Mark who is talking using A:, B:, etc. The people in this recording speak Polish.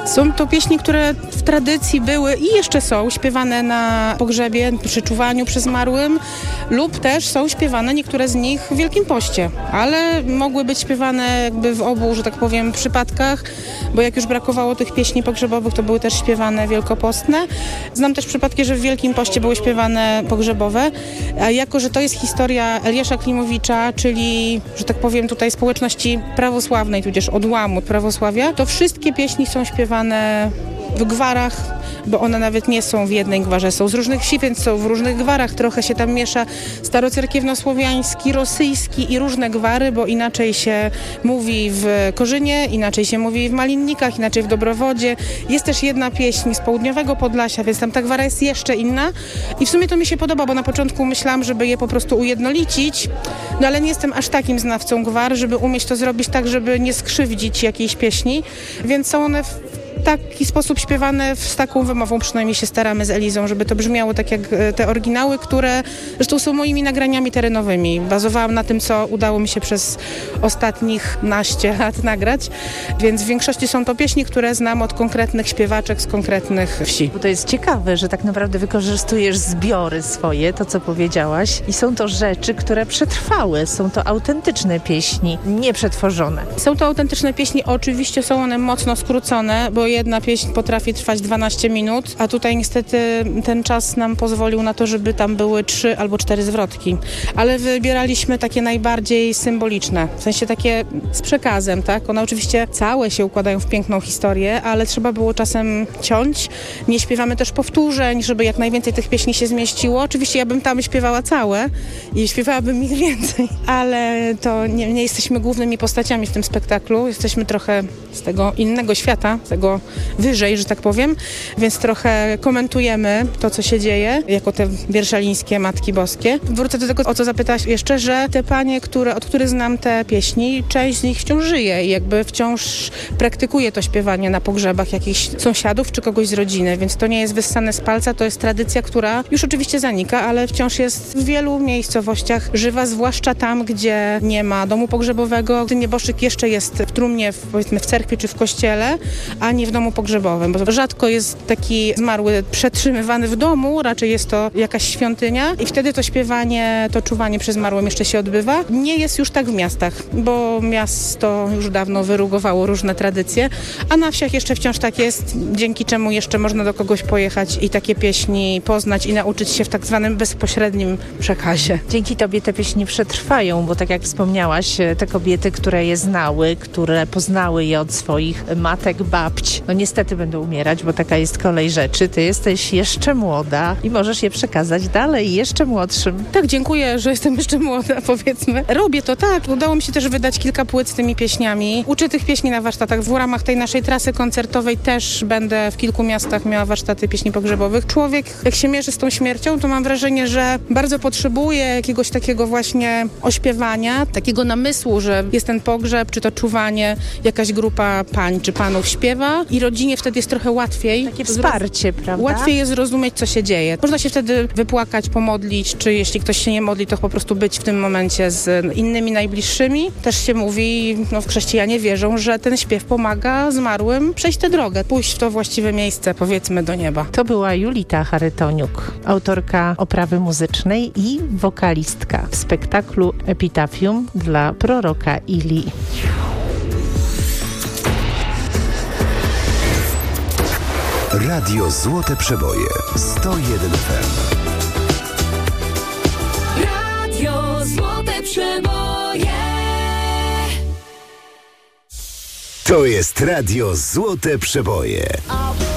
A: Są to pieśni, które w tradycji były i jeszcze są śpiewane na pogrzebie, przy czuwaniu przy zmarłym lub też są śpiewane niektóre z nich w Wielkim Poście, ale mogły być śpiewane jakby w obu, że tak powiem, przypadkach, bo jak już brakowało tych pieśni pogrzebowych, to były też śpiewane wielkopostne. Znam też przypadki, że w Wielkim Poście były śpiewane pogrzebowe, a jako, że to jest historia Eliasza Klimowicza, czyli, że tak powiem, tutaj społeczności prawosławnej, tudzież odłamu prawosławia, to wszystkie pieśni są śpiewane w gwarach, bo one nawet nie są w jednej gwarze, są z różnych wsi, więc są w różnych gwarach, trochę się tam miesza starocerkiewnosłowiański, rosyjski i różne gwary, bo inaczej się mówi w Korzynie, inaczej się mówi w Malinnikach, inaczej w Dobrowodzie. Jest też jedna pieśń z południowego Podlasia, więc tam ta gwara jest jeszcze inna i w sumie to mi się podoba, bo na początku myślałam, żeby je po prostu ujednolicić, no ale nie jestem aż takim znawcą gwar, żeby umieć to zrobić tak, żeby nie skrzywdzić jakiejś pieśni, więc są one w taki sposób śpiewane, z taką wymową przynajmniej się staramy z Elizą, żeby to brzmiało tak jak te oryginały, które zresztą są moimi nagraniami terenowymi. Bazowałam na tym, co udało mi się przez ostatnich naście lat nagrać, więc w większości są to pieśni, które znam od konkretnych śpiewaczek z konkretnych wsi.
B: Bo to jest ciekawe, że tak naprawdę wykorzystujesz zbiory swoje, to co powiedziałaś, i są to rzeczy, które przetrwały, są to autentyczne pieśni, nieprzetworzone.
A: Są to autentyczne pieśni, oczywiście są one mocno skrócone, bo jedna pieśń potrafi trwać 12 minut, a tutaj niestety ten czas nam pozwolił na to, żeby tam były 3 albo 4 zwrotki. Ale wybieraliśmy takie najbardziej symboliczne, w sensie takie z przekazem, tak? One oczywiście całe się układają w piękną historię, ale trzeba było czasem ciąć. Nie śpiewamy też powtórzeń, żeby jak najwięcej tych pieśni się zmieściło. Oczywiście ja bym tam śpiewała całe i śpiewałabym ich więcej, ale to nie jesteśmy głównymi postaciami w tym spektaklu. Jesteśmy trochę z tego innego świata, z tego wyżej, że tak powiem, więc trochę komentujemy to, co się dzieje, jako te wierszalińskie Matki Boskie. Wrócę do tego, o co zapytałaś jeszcze, że te panie, od których znam te pieśni, część z nich wciąż żyje i jakby wciąż praktykuje to śpiewanie na pogrzebach jakichś sąsiadów czy kogoś z rodziny, więc to nie jest wyssane z palca, to jest tradycja, która już oczywiście zanika, ale wciąż jest w wielu miejscowościach żywa, zwłaszcza tam, gdzie nie ma domu pogrzebowego. Ten nieboszczyk jeszcze jest w trumnie, powiedzmy w cerkwi czy w kościele, a nie w domu pogrzebowym, bo rzadko jest taki zmarły przetrzymywany w domu, raczej jest to jakaś świątynia i wtedy to śpiewanie, to czuwanie przy zmarłym jeszcze się odbywa. Nie jest już tak w miastach, bo miasto już dawno wyrugowało różne tradycje, a na wsiach jeszcze wciąż tak jest, dzięki czemu jeszcze można do kogoś pojechać i takie pieśni poznać i nauczyć się w tak zwanym bezpośrednim przekazie.
B: Dzięki tobie te pieśni przetrwają, bo tak jak wspomniałaś, te kobiety, które je znały, które poznały je od swoich matek, babć, no niestety będą umierać, bo taka jest kolej rzeczy. Ty jesteś jeszcze młoda i możesz je przekazać dalej, jeszcze młodszym.
A: Tak, dziękuję, że jestem jeszcze młoda, powiedzmy. Robię to tak. Udało mi się też wydać kilka płyt z tymi pieśniami. Uczę tych pieśni na warsztatach. W ramach tej naszej trasy koncertowej też będę w kilku miastach miała warsztaty pieśni pogrzebowych. Człowiek, jak się mierzy z tą śmiercią, to mam wrażenie, że bardzo potrzebuje jakiegoś takiego właśnie ośpiewania, takiego namysłu, że jest ten pogrzeb, czy to czuwanie, jakaś grupa pań czy panów śpiewa i rodzinie wtedy jest trochę łatwiej.
B: Takie wsparcie, prawda?
A: Łatwiej jest zrozumieć, co się dzieje. Można się wtedy wypłakać, pomodlić, czy jeśli ktoś się nie modli, to po prostu być w tym momencie z innymi najbliższymi. Też się mówi, w chrześcijanie wierzą, że ten śpiew pomaga zmarłym przejść tę drogę, pójść w to właściwe miejsce, powiedzmy, do nieba.
B: To była Julita Charytoniuk, autorka oprawy muzycznej i wokalistka w spektaklu Epitafium dla proroka Ilii.
C: Radio Złote Przeboje 101 FM.
D: Radio Złote Przeboje.
C: To jest Radio Złote Przeboje.